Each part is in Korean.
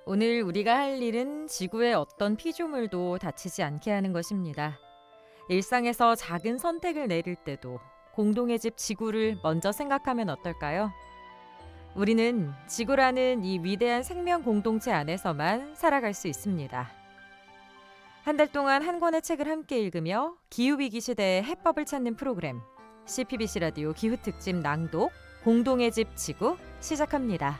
오늘 우리가 할 일은 지구의 어떤 피조물도 다치지 않게 하는 것입니다. 일상에서 작은 선택을 내릴 때도 공동의 집 지구를 먼저 생각하면 어떨까요? 우리는 지구라는 이 위대한 생명 공동체 안에서만 살아갈 수 있습니다. 한 달 동안 한 권의 책을 함께 읽으며 기후위기 시대의 해법을 찾는 프로그램 CPBC 라디오 기후특집 낭독 공동의 집 지구 시작합니다.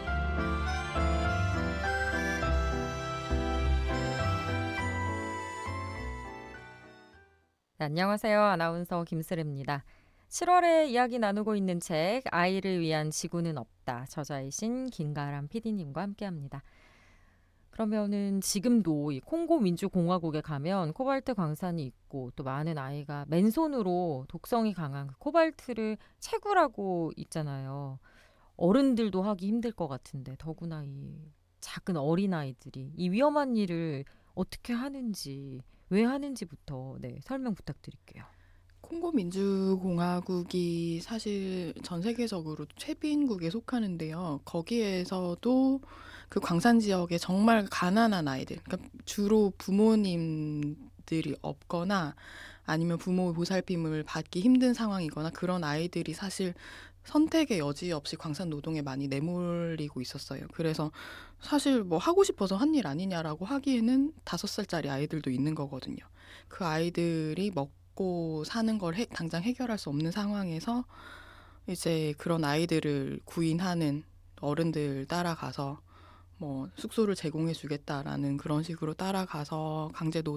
네, 안녕하세요. 아나운서 김슬입니다. 7월에 이야기 나누고 있는 책 아이를 위한 지구는 없다. 저자이신 김가람 PD님과 함께합니다. 그러면은 지금도 이 콩고 민주공화국에 가면 코발트 광산이 있고 또 많은 아이가 맨손으로 독성이 강한 그 코발트를 채굴하고 있잖아요. 어른들도 하기 힘들 것 같은데 더구나 이 작은 어린아이들이 이 위험한 일을 어떻게 하는지 왜 하는지부터 설명 부탁드릴게요. 콩고 민주공화국이 사실 전 세계적으로 최빈국에 속하는데요. 거기에서도 그 광산 지역에 정말 가난한 아이들, 그러니까 주로 부모님들이 없거나 아니면 부모의 보살핌을 받기 힘든 상황이거나 그런 아이들이 사실 선택의 여지 없이 광산 노동에 많이 내몰리고 있었어요. 그래서 사실 뭐 하고 싶어서 한 일 아니냐라고 하기에는 5살짜리 아이들도 있는 거거든요. 그 아이들이 먹고 사는 걸 당장 해결할 수 없는 상황에서 이제 그런 아이들을 구인하는 어른들 따라가서 뭐 숙소를 제공해 주겠다라는 그런 식으로 따라가서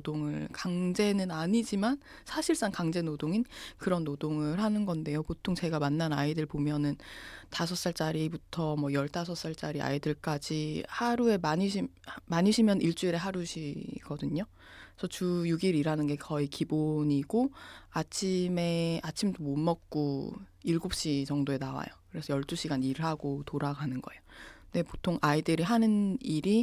강제는 아니지만 사실상 강제 노동인 그런 노동을 하는 건데요. 보통 제가 만난 아이들 보면은 5살짜리부터 뭐 15살짜리 아이들까지 하루에 많이 쉬면 일주일에 하루 쉬거든요. 그래서 주 6일 일하는 게 거의 기본이고 아침도 못 먹고 7시 정도에 나와요. 그래서 12시간 일을 하고 돌아가는 거예요. 네, 보통 아이들이 하는 일이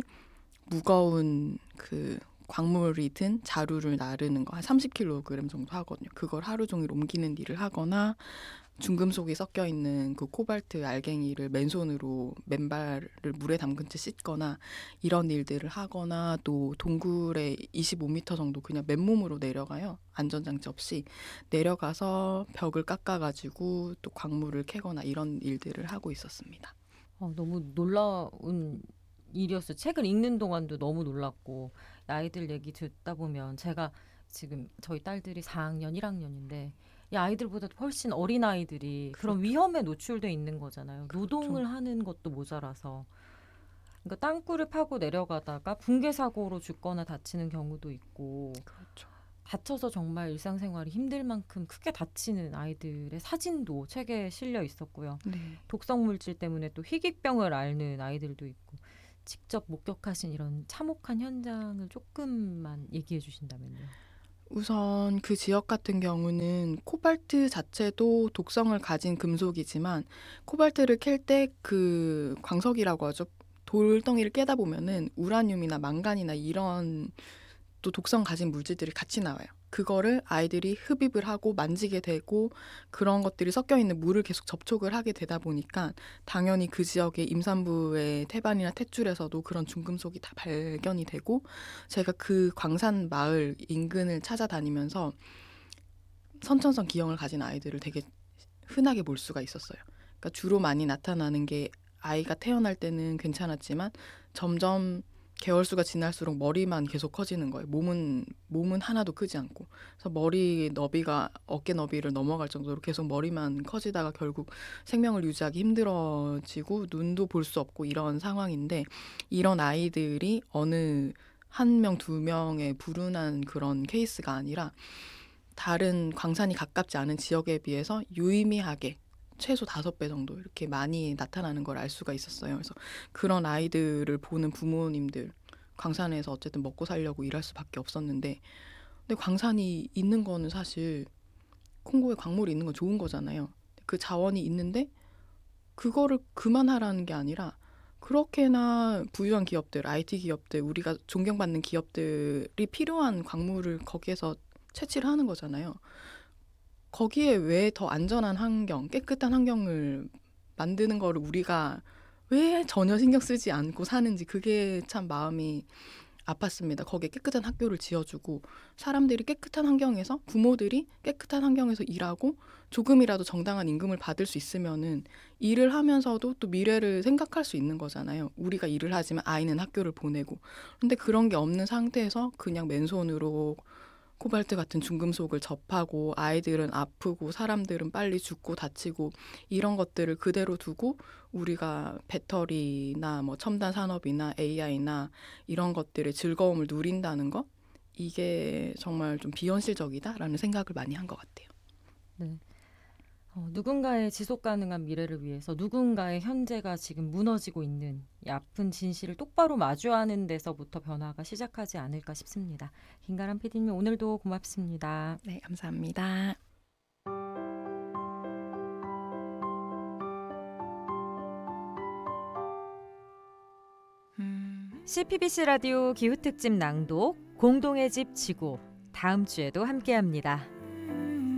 무거운 그 광물이 든 자루를 나르는 거 한 30kg 정도 하거든요. 그걸 하루 종일 옮기는 일을 하거나 중금속이 섞여 있는 그 코발트 알갱이를 맨손으로 맨발을 물에 담근 채 씻거나 이런 일들을 하거나 또 동굴에 25m 정도 그냥 맨몸으로 내려가요. 안전장치 없이 내려가서 벽을 깎아가지고 또 광물을 캐거나 이런 일들을 하고 있었습니다. 너무 놀라운 일이었어요. 책을 읽는 동안도 너무 놀랐고 아이들 얘기 듣다 보면 제가 지금 저희 딸들이 4학년, 1학년인데 이 아이들보다 훨씬 어린 아이들이 그런 그렇죠. 위험에 노출돼 있는 거잖아요. 그렇죠. 노동을 하는 것도 모자라서. 그러니까 땅굴을 파고 내려가다가 붕괴 사고로 죽거나 다치는 경우도 있고 그렇죠. 다쳐서 정말 일상생활이 힘들 만큼 크게 다치는 아이들의 사진도 책에 실려 있었고요. 네. 독성 물질 때문에 또 희귀병을 앓는 아이들도 있고 직접 목격하신 이런 참혹한 현장을 조금만 얘기해 주신다면요. 우선 그 지역 같은 경우는 코발트 자체도 독성을 가진 금속이지만 코발트를 캘 때 그 광석이라고 하죠. 돌덩이를 깨다 보면은 우라늄이나 망간이나 이런 또 독성 가진 물질들이 같이 나와요. 그거를 아이들이 흡입을 하고 만지게 되고 그런 것들이 섞여 있는 물을 계속 접촉을 하게 되다 보니까 당연히 그 지역의 임산부의 태반이나 탯줄에서도 그런 중금속이 다 발견이 되고 제가 그 광산 마을 인근을 찾아다니면서 선천성 기형을 가진 아이들을 되게 흔하게 볼 수가 있었어요. 그러니까 주로 많이 나타나는 게 아이가 태어날 때는 괜찮았지만 점점 개월수가 지날수록 머리만 계속 커지는 거예요. 몸은 하나도 크지 않고. 그래서 머리 너비가 어깨 너비를 넘어갈 정도로 계속 머리만 커지다가 결국 생명을 유지하기 힘들어지고 눈도 볼 수 없고 이런 상황인데 이런 아이들이 어느 한 명, 두 명의 불운한 그런 케이스가 아니라 다른 광산이 가깝지 않은 지역에 비해서 유의미하게 최소 5배 정도 이렇게 많이 나타나는 걸 알 수가 있었어요. 그래서 그런 아이들을 보는 부모님들, 광산에서 어쨌든 먹고 살려고 일할 수밖에 없었는데, 근데 광산이 있는 거는 사실 콩고에 광물이 있는 건 좋은 거잖아요. 그 자원이 있는데 그거를 그만하라는 게 아니라 그렇게나 부유한 기업들, IT 기업들, 우리가 존경받는 기업들이 필요한 광물을 거기에서 채취를 하는 거잖아요. 거기에 왜 더 안전한 환경, 깨끗한 환경을 만드는 거를 우리가 왜 전혀 신경 쓰지 않고 사는지 그게 참 마음이 아팠습니다. 거기에 깨끗한 학교를 지어주고 사람들이 깨끗한 환경에서 부모들이 깨끗한 환경에서 일하고 조금이라도 정당한 임금을 받을 수 있으면은 일을 하면서도 또 미래를 생각할 수 있는 거잖아요. 우리가 일을 하지만 아이는 학교를 보내고. 근데 그런 게 없는 상태에서 그냥 맨손으로 코발트 같은 중금속을 접하고 아이들은 아프고 사람들은 빨리 죽고 다치고 이런 것들을 그대로 두고 우리가 배터리나 뭐 첨단 산업이나 AI나 이런 것들의 즐거움을 누린다는 것 이게 정말 좀 비현실적이다라는 생각을 많이 한 것 같아요. 네. 누군가의 지속 가능한 미래를 위해서 누군가의 현재가 지금 무너지고 있는 이 아픈 진실을 똑바로 마주하는 데서부터 변화가 시작하지 않을까 싶습니다. 김가람 PD님 오늘도 고맙습니다. 네, 감사합니다. CPBC 라디오 기후특집 낭독 공동의 집 지구 다음 주에도 함께합니다.